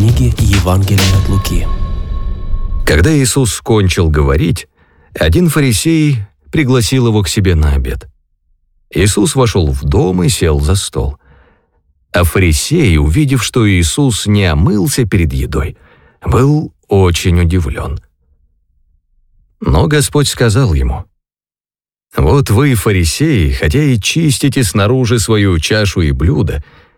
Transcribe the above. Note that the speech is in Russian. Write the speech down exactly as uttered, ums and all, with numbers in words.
книги Евангелия от Луки. Когда Иисус кончил говорить, один фарисей пригласил его к себе на обед. Иисус вошел в дом и сел за стол. А фарисей, увидев, что Иисус не омылся перед едой, был очень удивлен. Но Господь сказал ему: «Вот вы, фарисеи, хотя и чистите снаружи свою чашу и блюдо,